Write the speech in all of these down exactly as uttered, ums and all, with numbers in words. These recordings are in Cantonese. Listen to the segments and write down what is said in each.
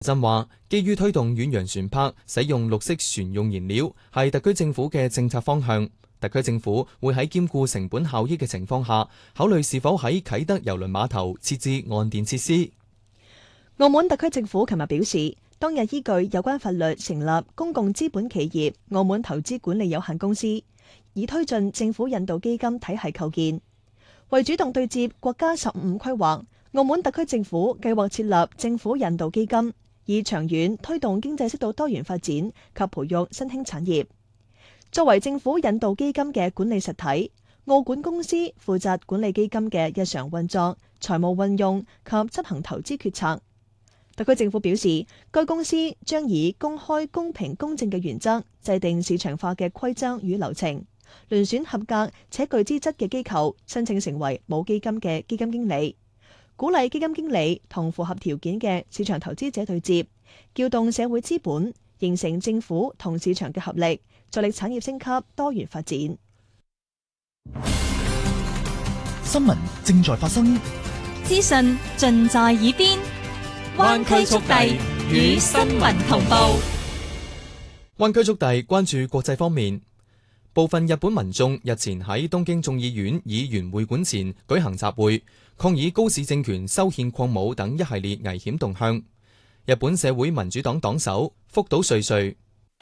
振話，基於推動遠洋船舶使用綠色船用燃料係特區政府嘅政策方向，特區政府會喺兼顧成本效益嘅情況下，考慮是否喺啟德郵輪碼頭設置岸電設施。 澳門特區政府琴日表示，當日依據有關法律成立公共資本企業澳門投資管理有限公司，以推進政府引導基金體系構建。為主動對接國家十五規劃，澳門特區政府計劃設立政府引導基金，以長遠推動經濟適度多元發展及培育新興產業。作為政府引導基金嘅管理實體，澳管公司負責管理基金嘅日常運作、財務運用及執行投資決策。特區政府表示，該公司將以公開、公平、公正嘅原則制定市場化嘅規則與流程，遴選合格且具資質嘅機構申請成為母基金嘅基金經理，鼓勵基金經理同符合條件嘅市場投資者對接，撬動社會資本，形成政府同市場嘅合力，助力產業升級多元發展。 新聞正在發生， 資訊盡在耳邊，灣區速遞與新聞同步。 灣區速遞關注國際方面，部分日本民眾日前喺東京眾議院議員會館前舉行集會，抗議高市政權修憲擴武等一系列危險動向。日本社會民主黨黨首福島瑞穗，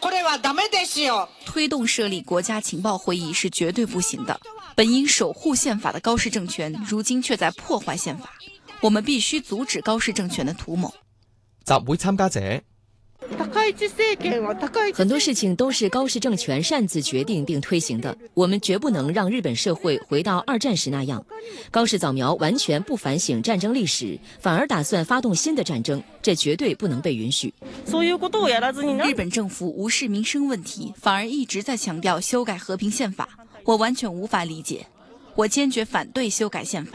推動設立國家情報會議是絕對不行的。本應守護憲法的高市政權，如今卻在破壞憲法。我們必須阻止高市政權的圖謀。 集會參加者， 很多事情都是高市政權擅自決定並推行的，我們絕不能讓日本社會回到二戰時那樣。高市早苗完全不反省戰爭歷史，反而打算發動新的戰爭，這絕對不能被允許。 日本政府無視民生問題，反而一直在強調修改和平憲法，我完全無法理解。我堅決反對修改憲法。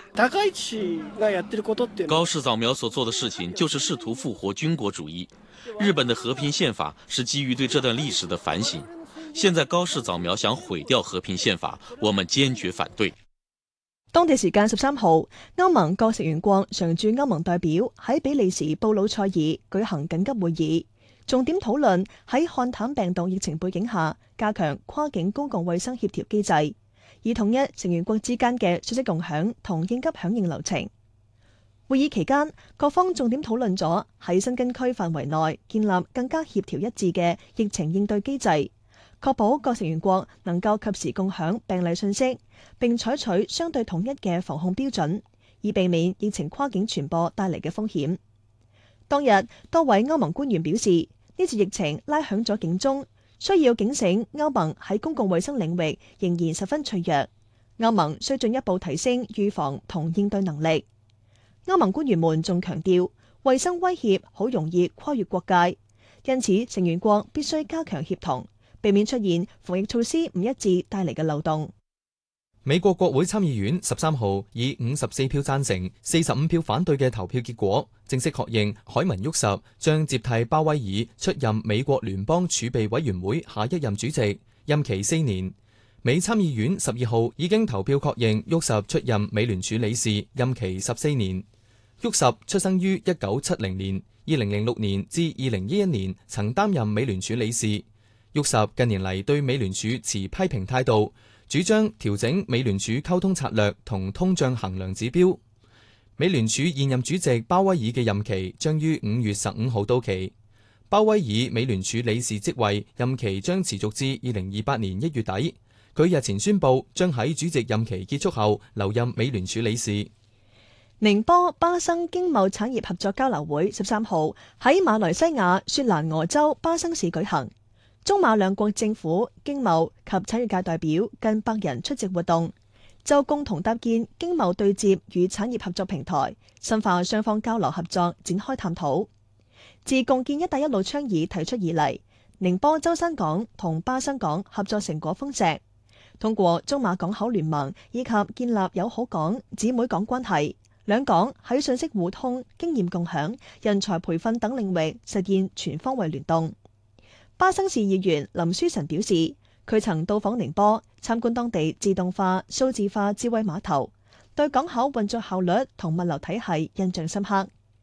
高市早苗所做的事情就是試圖復活軍國主義。日本的和平憲法是基於對這段歷史的反省。現在高市早苗想毀掉和平憲法，我們堅決反對。 當地時間十三號，歐盟各成員國常駐歐盟代表喺比利時布魯塞爾舉行緊急會議，重點討論喺漢坦病毒疫情背景下加強跨境公共衛生協調機制，以統一成員國之間嘅信息共享同應急響應流程。會議期間，各方重點討論咗喺申根區範圍內建立更加協調一致嘅疫情應對機制，確保各成員國能夠及時共享病例信息，並採取相對統一嘅防控標準，以避免疫情跨境傳播帶嚟嘅風險。當日，多位歐盟官員表示，呢次疫情拉響咗警鐘，需要警醒歐盟喺公共衛生領域仍然十分脆弱，歐盟需進一步提升預防同應對能力。歐盟官員們仲強調，衛生威脅好容易跨越國界，因此成員國必須加強協同，避免出現防疫措施唔一致帶嚟嘅漏洞。 美國國會參議院十三號以五十四票贊成、四十五票反對嘅投票結果，正式確認凱文沃什將接替鮑威爾出任美國聯邦儲備委員會下一任主席，任期四年。美參議院十二號已經投票確認沃什出任美聯儲理事，任期十四年。沃什出生於一九七零年，二零零六年至二零一一年曾擔任美聯儲理事。沃什近年嚟對美聯儲持批評態度，主張調整美聯儲溝通策略同通脹衡量指標。美聯儲現任主席鮑威爾嘅任期將於五月十五號到期。鮑威爾美聯儲理事職位任期將持續至二零二八年一月底。佢日前宣布將喺主席任期結束後留任美聯儲理事。 寧波巴生經貿產業合作交流會十三號喺馬來西亞雪蘭莪州巴生市舉行，中馬兩國政府經貿及產業界代表近百人出席活動，就共同搭建經貿對接與產業合作平台，深化雙方交流合作展開探討。自共建“一帶一路”倡議提出以嚟，寧波舟山港同巴生港合作成果豐碩，通過中馬港口聯盟以及建立友好港、姊妹港關係，兩港喺信息互通、經驗共享、人才培訓等領域實現全方位聯動。巴生市議員林書晨表示，佢曾到訪寧波，參觀當地自動化、數字化智慧碼頭，對港口運作效率同物流體系印象深刻。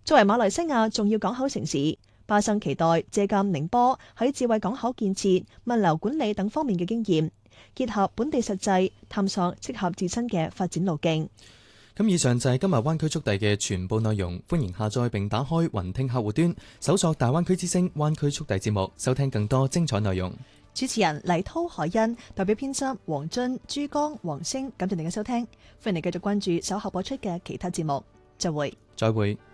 作為馬來西亞重要港口城市，巴生期待借鑒寧波喺智慧港口建設、物流管理等方面嘅經驗，結合本地實際，探索適合自身嘅發展路徑。 咁以上就係今日灣區速遞嘅全部內容，歡迎下載並打開雲聽客戶端，搜索大灣區之聲灣區速遞節目，收聽更多精彩內容。 主持人黎濤、海欣，代表編輯黃津、珠江、黃星，感謝你嘅收聽，歡迎你繼續關注稍後播出嘅其他節目。再會。 再會。